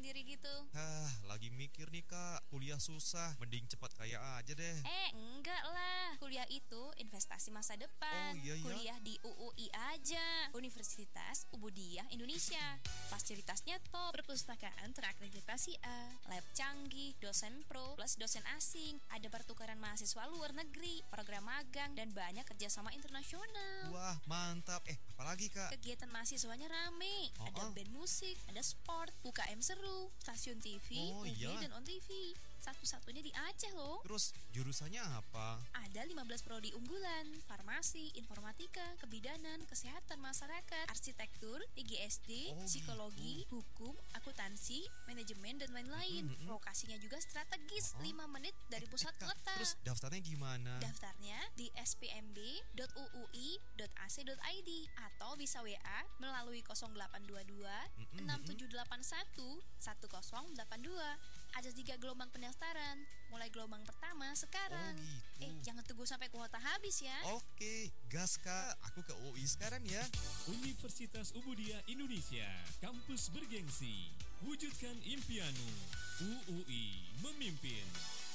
sendiri gitu? Lagi mikir nih Kak, kuliah susah, mending cepat kaya aja deh. Enggak lah. Kuliah itu investasi masa depan. Oh iya ya. Kuliah di UUI aja, Universitas Ubudiyah Indonesia. Fasilitasnya top, perpustakaan terakreditasi A, lab canggih, dosen pro, plus dosen asing, ada pertukaran mahasiswa luar negeri, program magang, dan banyak kerjasama internasional. Wah, mantap. Apalagi Kak? Kegiatan mahasiswanya rame, ada band musik, ada sport, UKM seru, stasiun TV, Oh, UB, iya. dan On TV. Satu-satunya di Aceh loh. Terus jurusannya apa? Ada 15 prodi unggulan, farmasi, informatika, kebidanan, kesehatan masyarakat, arsitektur, IGSD, Oh, psikologi, hukum, akuntansi, manajemen, dan lain-lain. Lokasinya juga strategis, 5 menit dari pusat Kak, kota. terus daftarnya gimana? Daftarnya di spmb.uui.ac.id atau bisa WA melalui 0822 6781 1082. Ada 3 gelombang pendaftaran, mulai gelombang pertama sekarang. Oh, gitu. Jangan tunggu sampai kuota habis ya. Oke, gas Kak. Aku ke UI sekarang ya. Universitas Ubudiyah Indonesia, kampus bergengsi. Wujudkan impianmu. UUI memimpin.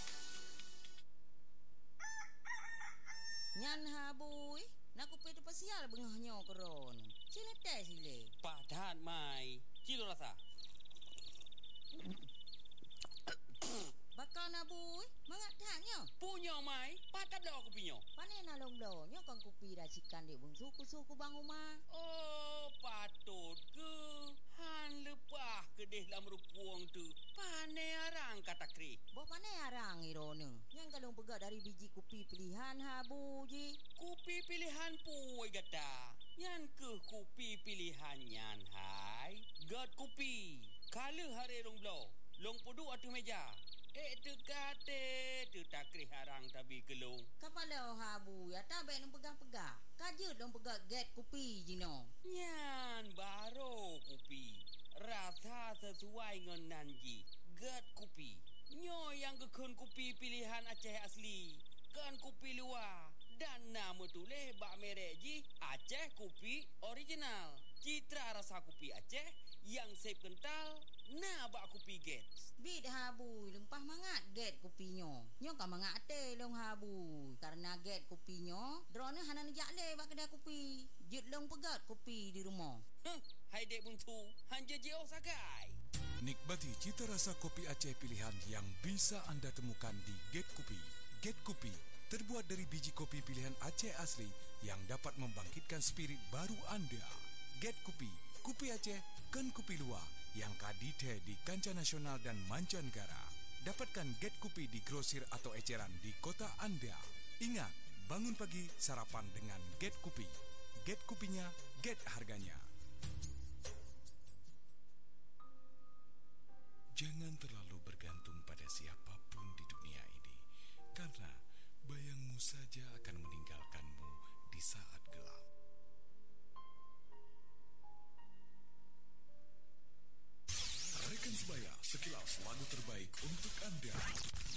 Nyan habui, nak upet pasial bengahnya koron. Sini teh sile. Padat mai, kilo rasa. Bakal nabui, mangat taknya. Punya mai, padat dah aku punya. Pane nalong donya kan kupi racikan di bung suku bang rumah. Oh, patut ke? Han lepah ke deh dalam rupuang tu. Pane arang kata kri. Bawa pane arang irone. Yang kalau pegat dari biji kupi pilihan habu ji. Kupi pilihan puai gata. Yan ke kupi pilihan yan hai. Gat kupi. Kala hari long blow. Long pudu atu meja. Tu kate, tu takri harang tabi kelung. Kapala habu ya tak baik nang pegang-pegang. Kajut dong pegang get kupi jino. Nyan baru kupi. Rasa sesuai dengan nanji. Gat kupi. Nyo yang gekun kupi pilihan Aceh asli. Kan kupi luar. Dan nama tulis bak merek ji Aceh kupi original. Citra rasa kupi Aceh yang sep kental. Nah bak kupi Gates. Bid habu lempah mangat get kupinyo. Nyo ka mangat te long habu. Karena get kupinyo, drone hanan jakle bak kedai kupi. Jut long pegat kupi di rumah. Hai dek buntu, hanja jauh sagai. Nikmati cita rasa kopi Aceh pilihan yang bisa Anda temukan di Get Kopi. Get Kopi terbuat dari biji kopi pilihan Aceh asli yang dapat membangkitkan spirit baru Anda. Get Kopi, kopi Aceh, kan kopi luar yang kadite di kancah nasional dan mancanegara. Dapatkan Get Kopi di grosir atau eceran di kota Anda. Ingat, bangun pagi sarapan dengan Get Kopi. Get Kopinya, get harganya. Jangan terlalu bergantung pada siapapun di dunia ini, karena bayangmu saja akan meninggalkanmu di saat gelap. Rekan sebaya, sekilas lagu terbaik untuk Anda.